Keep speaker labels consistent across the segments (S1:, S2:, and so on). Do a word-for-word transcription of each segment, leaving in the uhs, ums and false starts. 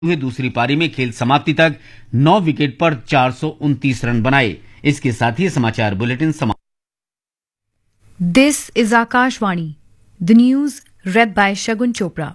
S1: हुए दूसरी पारी में खेल समाप्ति तक नौ विकेट पर चार सौ उनतीस रन बनाए। इसके साथ ही समाचार बुलेटिन समाप्त।
S2: This is Akashvani. The news read by Shagun Chopra.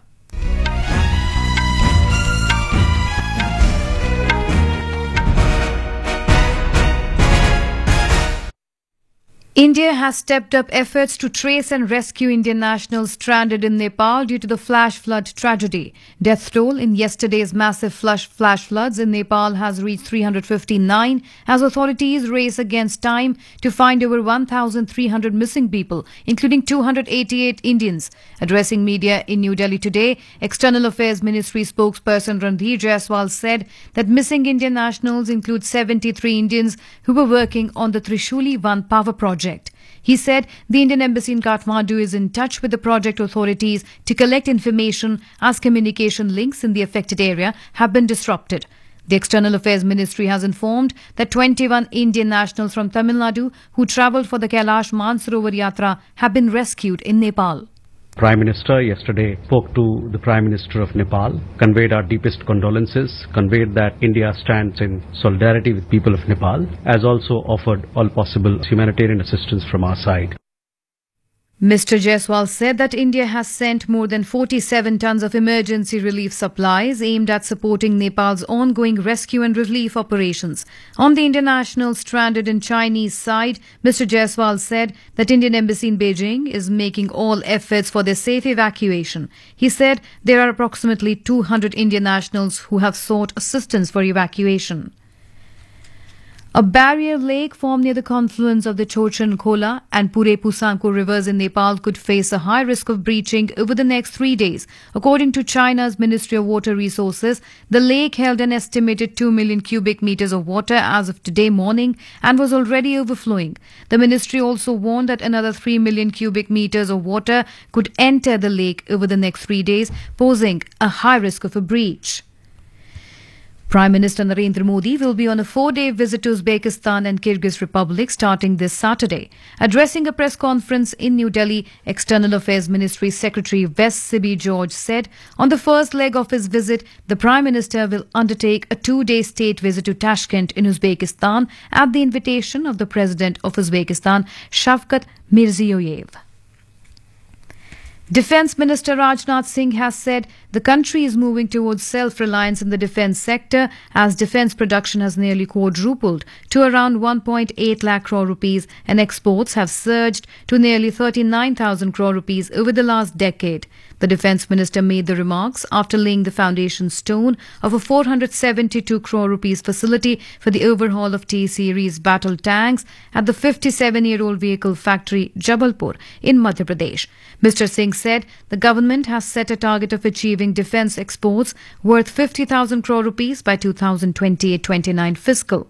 S2: India has stepped up efforts to trace and rescue Indian nationals stranded in Nepal due to the flash flood tragedy. Death toll in yesterday's massive flash, flash floods in Nepal has reached three hundred fifty-nine as authorities race against time to find over one thousand three hundred missing people, including two hundred eighty-eight Indians. Addressing media in New Delhi today, External Affairs Ministry spokesperson Randhir Jaiswal said that missing Indian nationals include seventy-three Indians who were working on the Trishuli one power project. He said the Indian Embassy in Kathmandu is in touch with the project authorities to collect information as communication links in the affected area have been disrupted. The External Affairs Ministry has informed that twenty-one Indian nationals from Tamil Nadu who travelled for the Kailash Mansarovar Yatra have been rescued in Nepal.
S3: Prime Minister yesterday spoke to the Prime Minister of Nepal, conveyed our deepest condolences, conveyed that India stands in solidarity with people of Nepal, as also offered all possible humanitarian assistance from our side.
S2: Mister Jaiswal said that India has sent more than forty-seven tons of emergency relief supplies aimed at supporting Nepal's ongoing rescue and relief operations. On the Indian nationals stranded in Chinese side, Mister Jaiswal said that Indian Embassy in Beijing is making all efforts for their safe evacuation. He said there are approximately two hundred Indian nationals who have sought assistance for evacuation. A barrier lake formed near the confluence of the Chorchen Khola and Pure Pusanko rivers in Nepal could face a high risk of breaching over the next three days. According to China's Ministry of Water Resources, the lake held an estimated two million cubic meters of water as of today morning and was already overflowing. The ministry also warned that another three million cubic meters of water could enter the lake over the next three days, posing a high risk of a breach. Prime Minister Narendra Modi will be on a four-day visit to Uzbekistan and Kyrgyz Republic starting this Saturday. Addressing a press conference in New Delhi, External Affairs Ministry Secretary West Sibi George said on the first leg of his visit, the Prime Minister will undertake a two-day state visit to Tashkent in Uzbekistan at the invitation of the President of Uzbekistan, Shavkat Mirziyoyev. Defence Minister Rajnath Singh has said the country is moving towards self-reliance in the defence sector as defence production has nearly quadrupled to around one point eight lakh crore rupees and exports have surged to nearly thirty-nine thousand crore rupees over the last decade. The Defence Minister made the remarks after laying the foundation stone of a four hundred seventy-two crore rupees facility for the overhaul of T-Series battle tanks at the fifty-seven-year-old vehicle factory Jabalpur in Madhya Pradesh. Mister Singh said the government has set a target of achieving defence exports worth fifty thousand crore rupees by two thousand twenty-eight twenty-nine fiscal.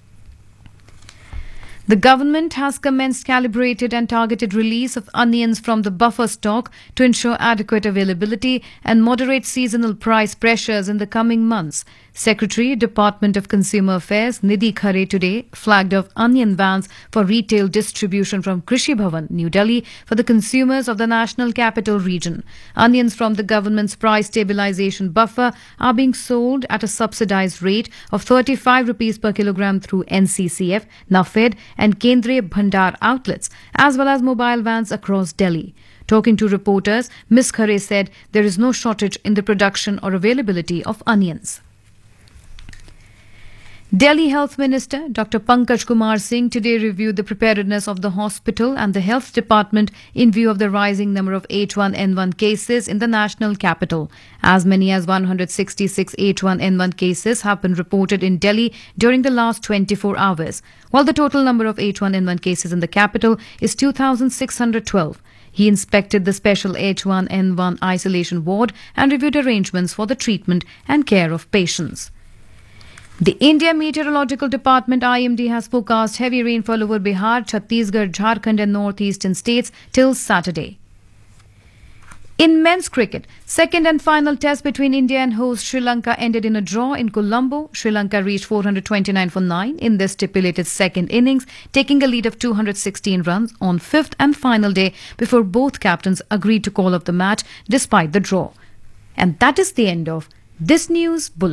S2: The government has commenced calibrated and targeted release of onions from the buffer stock to ensure adequate availability and moderate seasonal price pressures in the coming months. Secretary, Department of Consumer Affairs Nidhi Khare today flagged off onion vans for retail distribution from Krishi Bhavan, New Delhi, for the consumers of the National Capital Region. Onions from the government's price stabilization buffer are being sold at a subsidized rate of thirty-five rupees per kilogram through N C C F, NAFED and Kendriya Bhandar outlets, as well as mobile vans across Delhi. Talking to reporters, Miz Khare said there is no shortage in the production or availability of onions. Delhi Health Minister Doctor Pankaj Kumar Singh today reviewed the preparedness of the hospital and the health department in view of the rising number of H one N one cases in the national capital. As many as one hundred sixty-six H one N one cases have been reported in Delhi during the last twenty-four hours, while the total number of H one N one cases in the capital is two thousand six hundred twelve. He inspected the special H one N one isolation ward and reviewed arrangements for the treatment and care of patients. The India Meteorological Department I M D has forecast heavy rainfall over Bihar, Chhattisgarh, Jharkhand and northeastern states till Saturday. In men's cricket, second and final test between India and host Sri Lanka ended in a draw in Colombo. Sri Lanka reached four hundred twenty-nine for nine in their stipulated second innings, taking a lead of two hundred sixteen runs on fifth and final day before both captains agreed to call off the match despite the draw. And that is the end of This news bulletin